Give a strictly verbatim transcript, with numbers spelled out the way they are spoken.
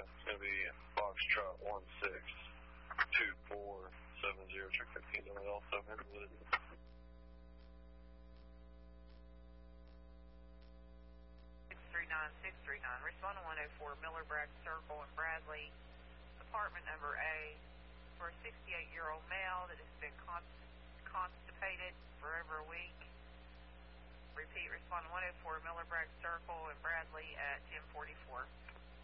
it's going to be Foxtrot one six two four seven zero. Check that key on it also. Remember what it is. six three nine, six three nine. Respond to one oh four Miller Bragg Circle in Bradley, apartment number A, for a sixty-eight-year-old male that has been const constipated for over a week. Repeat, respond to one oh four Miller Bragg Circle in Bradley at ten forty-four.